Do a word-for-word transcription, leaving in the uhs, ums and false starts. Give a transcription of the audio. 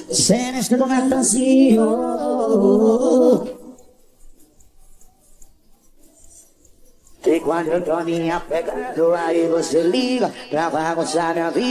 Você neste momento assim, oh. E quando eu tô me apegando, aí você liga pra bagunçar minha vida.